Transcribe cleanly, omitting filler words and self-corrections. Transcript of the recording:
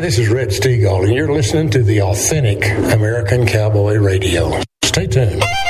this is Red Steagall, and you're listening to the Authentic American Cowboy Radio. Stay tuned.